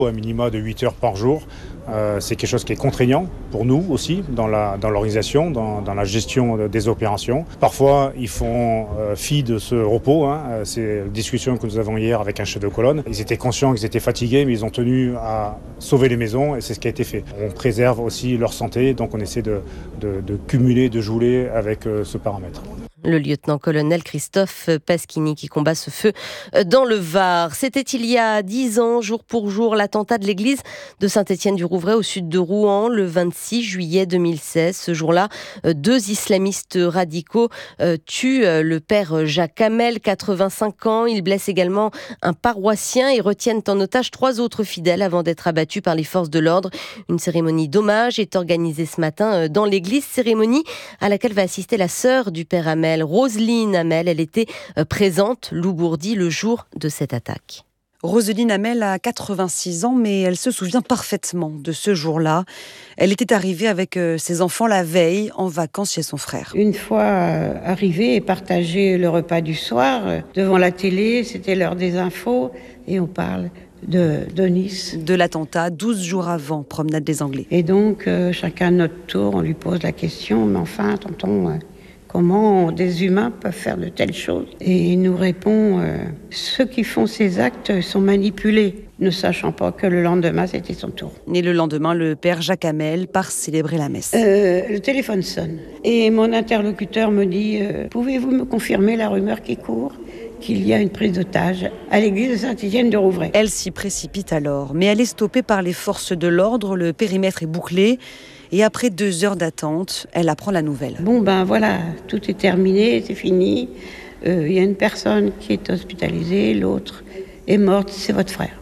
Un minima de 8 heures par jour, c'est quelque chose qui est contraignant pour nous aussi dans l'organisation, dans la gestion des opérations. Parfois, ils font fi de ce repos. C'est la discussion que nous avons hier avec un chef de colonne. Ils étaient conscients qu'ils étaient fatigués, mais ils ont tenu à sauver les maisons et c'est ce qui a été fait. On préserve aussi leur santé, donc on essaie de cumuler, de jouer avec ce paramètre. Le lieutenant-colonel Christophe Pasquini qui combat ce feu dans le Var. C'était il y a 10 ans, jour pour jour, l'attentat de l'église de Saint-Étienne-du-Rouvray au sud de Rouen, le 26 juillet 2016. Ce jour-là, 2 islamistes radicaux tuent le père Jacques Hamel, 85 ans. Ils blessent également un paroissien et retiennent en otage 3 autres fidèles avant d'être abattus par les forces de l'ordre. Une cérémonie d'hommage est organisée ce matin dans l'église, cérémonie à laquelle va assister la sœur du père Hamel, Roselyne Hamel. Elle était présente, Lou Bourdi, le jour de cette attaque. Roselyne Hamel a 86 ans, mais elle se souvient parfaitement de ce jour-là. Elle était arrivée avec ses enfants la veille, en vacances chez son frère. Une fois arrivée et partagé le repas du soir, devant la télé, c'était l'heure des infos, et on parle de Nice. De l'attentat, 12 jours avant, promenade des Anglais. Et donc, chacun à notre tour, on lui pose la question, mais enfin, tonton... Comment des humains peuvent faire de telles choses ? Et il nous répond, ceux qui font ces actes sont manipulés, ne sachant pas que le lendemain, c'était son tour. Et le lendemain, le père Jacques Hamel part célébrer la messe. Le téléphone sonne. Et mon interlocuteur me dit, pouvez-vous me confirmer la rumeur qui court ? Qu'il y a une prise d'otage à l'église de Saint-Étienne-du-Rouvray. Elle s'y précipite alors, mais elle est stoppée par les forces de l'ordre, le périmètre est bouclé. Et après 2 heures d'attente, elle apprend la nouvelle. Bon ben voilà, tout est terminé, c'est fini. Il y a une personne qui est hospitalisée, l'autre est morte, c'est votre frère.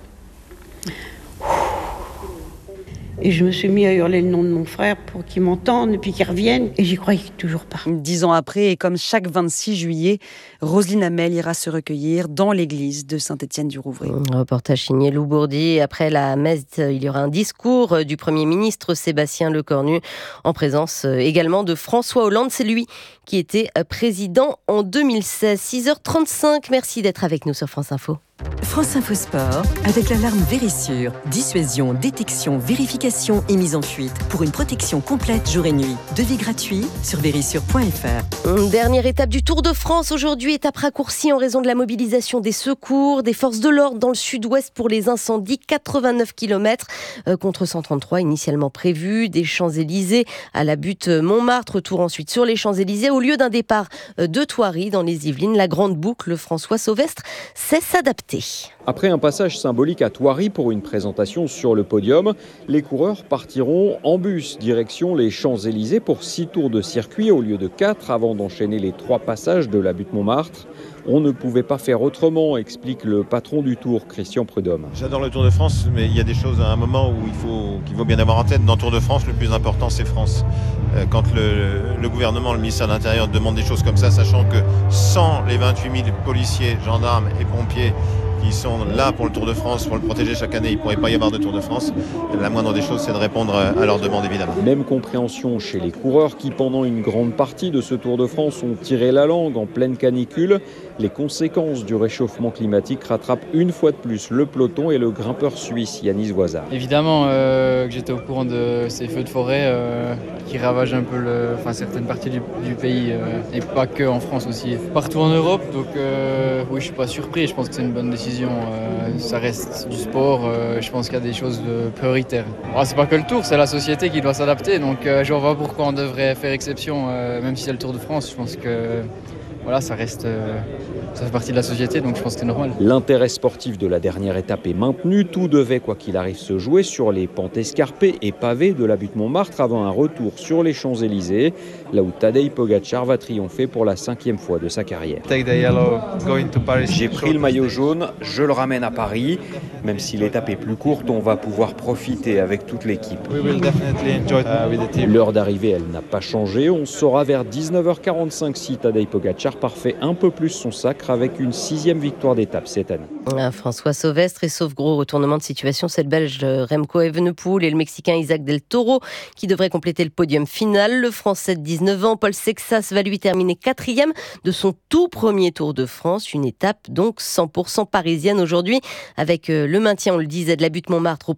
Et je me suis mis à hurler le nom de mon frère pour qu'il m'entende et puis qu'il revienne. Et j'y croyais toujours pas. 10 ans après, et comme chaque 26 juillet, Roselyne Hamel ira se recueillir dans l'église de Saint-Étienne-du-Rouvray. Reportage signé Lou Bourdi. Après la messe, il y aura un discours du Premier ministre Sébastien Lecornu, en présence également de François Hollande. C'est lui qui était président en 2016. 6h35, merci d'être avec nous sur France Info. France Info Sport, avec l'alarme Vérissure. Dissuasion, détection, vérification et mise en fuite. Pour une protection complète jour et nuit. Devis gratuit sur vérissure.fr. Dernière étape du Tour de France. Aujourd'hui, étape raccourcie en raison de la mobilisation des secours, des forces de l'ordre dans le sud-ouest pour les incendies. 89 km contre 133 initialement prévus. Des Champs-Élysées à la butte Montmartre. Retour ensuite sur les Champs-Élysées. Au lieu d'un départ de Thoiry dans les Yvelines, la grande boucle François Sauvestre sait s'adapter. Après un passage symbolique à Thoiry pour une présentation sur le podium, les coureurs partiront en bus direction les Champs-Élysées pour 6 tours de circuit au lieu de 4 avant d'enchaîner les 3 passages de la butte Montmartre. On ne pouvait pas faire autrement, explique le patron du Tour, Christian Prudhomme. J'adore le Tour de France, mais il y a des choses à un moment où qu'il faut bien avoir en tête. Dans le Tour de France, le plus important, c'est France. Quand le gouvernement, le ministère de l'Intérieur demande des choses comme ça, sachant que sans les 28 000 policiers, gendarmes et pompiers qui sont là pour le Tour de France, pour le protéger chaque année, il ne pourrait pas y avoir de Tour de France. La moindre des choses, c'est de répondre à leurs demandes, évidemment. Même compréhension chez les coureurs qui, pendant une grande partie de ce Tour de France, ont tiré la langue en pleine canicule. Les conséquences du réchauffement climatique rattrapent une fois de plus le peloton et le grimpeur suisse Yanis Voisard. Évidemment que j'étais au courant de ces feux de forêt qui ravagent un peu certaines parties du pays et pas que en France aussi, partout en Europe. Donc oui, je suis pas surpris. Je pense que c'est une bonne décision. Ça reste du sport. Je pense qu'il y a des choses prioritaires. C'est pas que le Tour, c'est la société qui doit s'adapter. Donc je vois pas pourquoi on devrait faire exception, même si c'est le Tour de France. Je pense que voilà, ça fait partie de la société, donc je pense que c'est normal. L'intérêt sportif de la dernière étape est maintenu. Tout devait, quoi qu'il arrive, se jouer sur les pentes escarpées et pavées de la butte Montmartre avant un retour sur les Champs-Élysées, là où Tadej Pogačar va triompher pour la 5e fois de sa carrière. J'ai pris le maillot jaune, je le ramène à Paris. Même si l'étape est plus courte, on va pouvoir profiter avec toute l'équipe. L'heure d'arrivée, elle n'a pas changé. On saura vers 19h45 si Tadej Pogačar parfait un peu plus son sacre avec une 6e victoire d'étape cette année. François Sauvestre et sauf gros retournement de situation, c'est le Belge Remco Evenepoel et le Mexicain Isaac Del Toro qui devraient compléter le podium final. Le Français de 19 ans. Paul Sexas va lui terminer 4e de son tout premier Tour de France. Une étape donc 100% parisienne aujourd'hui avec le maintien, on le disait, de la butte Montmartre au